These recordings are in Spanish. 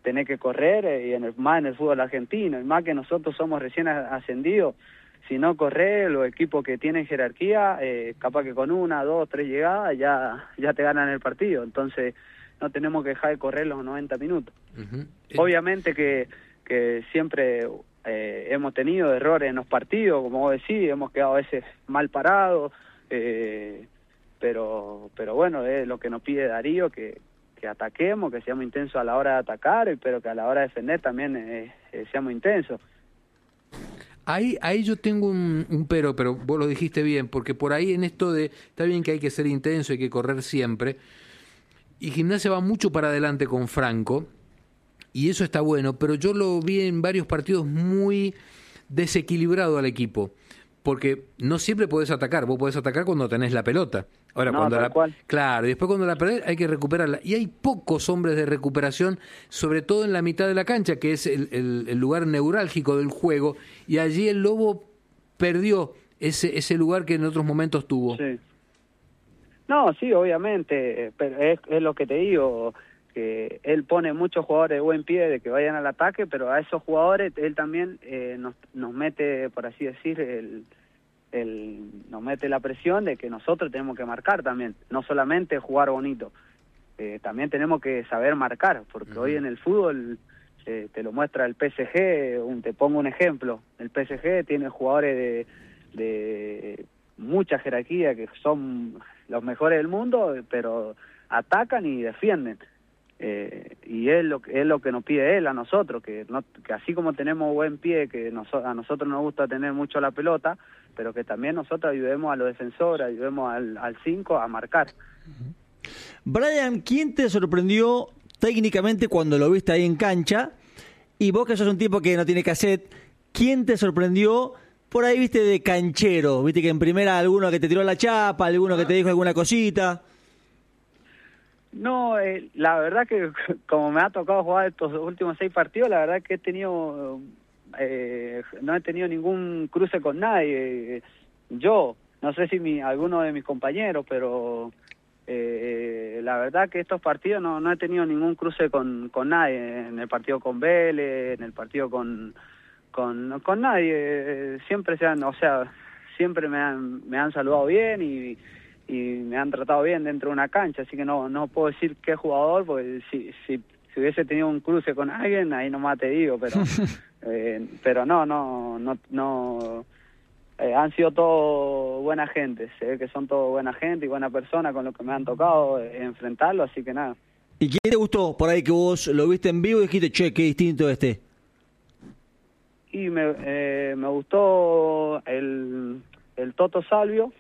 tenés que correr, más en el fútbol argentino, y más que nosotros somos recién ascendidos. Si no corres, los equipos que tienen jerarquía, capaz que con 1, 2, 3 llegadas ya te ganan el partido. Entonces no tenemos que dejar de correr los 90 minutos. Obviamente que siempre hemos tenido errores en los partidos, como vos decís, hemos quedado a veces mal parados, pero bueno, es lo que nos pide Darío, que ataquemos, que seamos intensos a la hora de atacar, pero que a la hora de defender también seamos intensos. Ahí yo tengo un pero vos lo dijiste bien, porque por ahí en esto de, está bien que hay que ser intenso, hay que correr siempre, y Gimnasia va mucho para adelante con Franco, y eso está bueno, pero yo lo vi en varios partidos muy desequilibrado al equipo, porque no siempre podés atacar, vos podés atacar cuando tenés la pelota. Ahora, claro, y después cuando la perdés hay que recuperarla. Y hay pocos hombres de recuperación, sobre todo en la mitad de la cancha, que es el lugar neurálgico del juego, y allí el Lobo perdió ese lugar que en otros momentos tuvo. Sí. No, sí, obviamente, pero es lo que te digo, que él pone muchos jugadores de buen pie de que vayan al ataque, pero a esos jugadores él también nos mete, por así decir, nos mete la presión de que nosotros tenemos que marcar también, no solamente jugar bonito, también tenemos que saber marcar, porque hoy en el fútbol te lo muestra el PSG, te pongo un ejemplo, el PSG tiene jugadores de mucha jerarquía que son los mejores del mundo, pero atacan y defienden. Y es lo que nos pide él a nosotros, que así como tenemos buen pie, que a nosotros nos gusta tener mucho la pelota, pero que también nosotros ayudemos a los defensores, ayudemos al 5 a marcar. Brian, ¿quién te sorprendió técnicamente cuando lo viste ahí en cancha? Y vos que sos un tipo que no tiene cassette, ¿quién te sorprendió por ahí, viste, de canchero? Viste que en primera alguno que te tiró la chapa, alguno que te dijo alguna cosita. No, la verdad que como me ha tocado jugar estos últimos 6 partidos, la verdad que no he tenido ningún cruce con nadie. Yo, no sé si alguno de mis compañeros, pero la verdad que estos partidos no he tenido ningún cruce con nadie. En el partido con Vélez, en el partido con nadie. Siempre siempre me han saludado bien y me han tratado bien dentro de una cancha, así que no puedo decir qué jugador, porque si hubiese tenido un cruce con alguien, ahí nomás te digo, pero no, han sido todos buena gente, se ve que son todos buena gente y buena persona con lo que me han tocado enfrentarlo, así que nada. ¿Y quién te gustó por ahí que vos lo viste en vivo y dijiste, che, qué distinto este? Y me gustó el Toto Salvio,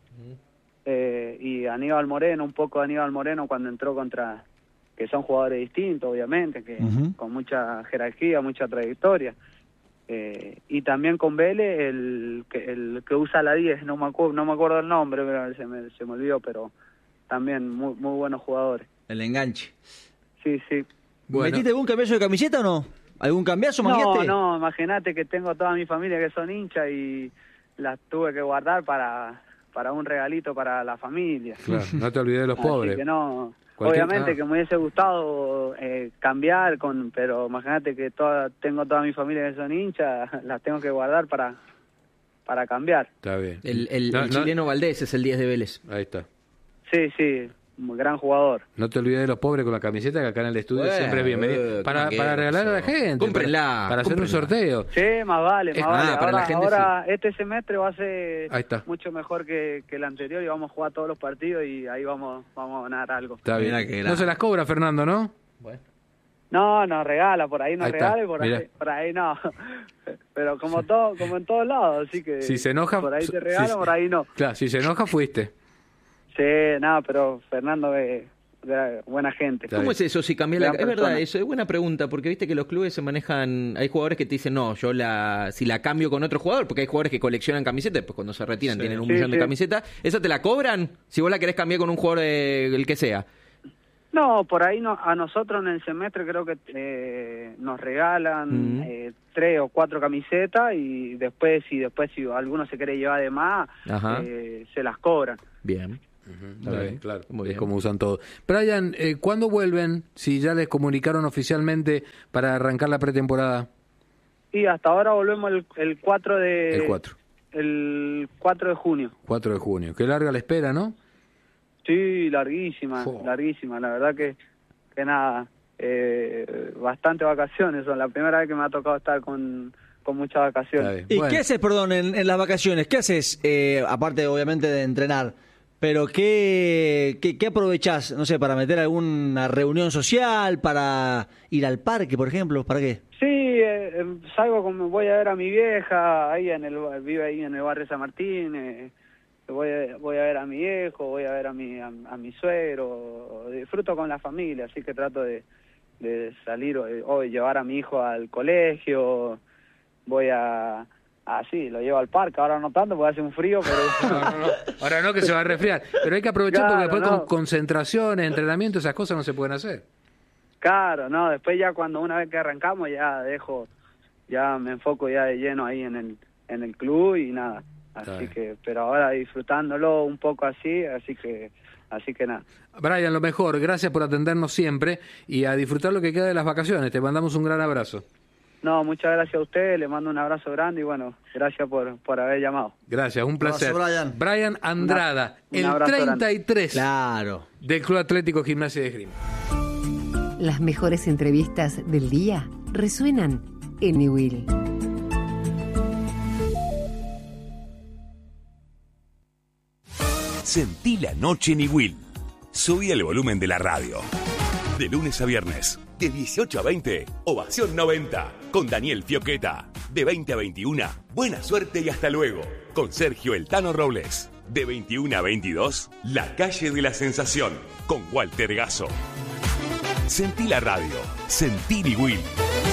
y Aníbal Moreno, un poco de Aníbal Moreno cuando entró que son jugadores distintos, obviamente, que con mucha jerarquía, mucha trayectoria. Y también con Vélez, el que usa la 10, no me acuerdo el nombre, pero se me olvidó, pero también muy buenos jugadores. El enganche. Sí. Bueno. ¿Metiste algún cambiazo de camiseta o no? ¿Algún cambiazo, mangueaste? No, imagínate que tengo toda mi familia que son hinchas y las tuve que guardar para un regalito para la familia. Claro, no te olvides de los pobres. Así que no, obviamente que me hubiese gustado cambiar, pero imagínate que tengo toda mi familia que son hinchas, las tengo que guardar para cambiar. Está bien. El chileno Valdés es el 10 de Vélez. Ahí está. Sí, un gran jugador. No te olvides de los pobres con la camiseta, que acá en el estudio siempre es bienvenido. Para regalar a la gente. Cómprenla. Para hacer un sorteo. Sí, más vale. Para la gente ahora sí. Este semestre va a ser mucho mejor que el anterior y vamos a jugar todos los partidos y ahí vamos a ganar algo. Está bien. No se las cobra Fernando, ¿no? Bueno. No regala, por ahí no regala y por ahí no. Pero como en todos lados, así que si se enoja, por ahí te regala, por ahí no. Claro, si se enoja fuiste. Sí, pero Fernando es buena gente. ¿Cómo es eso si cambia es verdad, eso es buena pregunta, porque viste que los clubes se manejan, hay jugadores que te dicen, no, yo si la cambio con otro jugador, porque hay jugadores que coleccionan camisetas, pues cuando se retiran tienen un millón de camisetas, ¿esa te la cobran? Si vos la querés cambiar con un jugador el que sea. No, por ahí no, a nosotros en el semestre creo que nos regalan 3 o 4 camisetas y después si alguno se quiere llevar de más, se las cobran. Bien. Claro, Muy es bien. como usan todo. Brian, ¿cuándo vuelven? Si ya les comunicaron oficialmente para arrancar la pretemporada. Y hasta ahora volvemos el 4 de... El 4. El 4 de junio. 4 de junio. Qué larga la espera, ¿no? Sí, larguísima, larguísima. La verdad que nada, bastante vacaciones. Son la primera vez que me ha tocado estar con muchas vacaciones. ¿Y qué haces, perdón, en las vacaciones? ¿Qué haces, aparte obviamente de entrenar? Pero ¿qué aprovechás, no sé, para meter alguna reunión social, para ir al parque, por ejemplo? ¿Para qué? Sí, voy a ver a mi vieja, vive ahí en el barrio San Martín, voy a ver a mi viejo, voy a ver a mi suegro, disfruto con la familia, así que trato de salir o llevar a mi hijo al colegio, sí, lo llevo al parque, ahora no tanto porque hace un frío, pero... No. Ahora no, que se va a resfriar. Pero hay que aprovechar porque después con concentraciones, entrenamiento, esas cosas no se pueden hacer. Claro, no, después ya cuando una vez que arrancamos ya me enfoco ya de lleno ahí en el club y nada. Así que, pero ahora disfrutándolo un poco así que nada. Brian, lo mejor, gracias por atendernos siempre y a disfrutar lo que queda de las vacaciones. Te mandamos un gran abrazo. No, muchas gracias a ustedes, les mando un abrazo grande y bueno, gracias por haber llamado. Gracias, un placer. Abrazo, Brian Andrada, Un el abrazo 33 Claro. del Club Atlético Gimnasia de Esgrima. Las mejores entrevistas del día resuenan en Newell. Sentí la noche en Newell. Subí el volumen de la radio. De lunes a viernes, de 18 a 20, Ovación 90, con Daniel Fioqueta. De 20 a 21, buena suerte y hasta luego, con Sergio El Tano Robles. De 21 a 22, La Calle de la Sensación, con Walter Gasso. Sentí la radio, sentí Newell.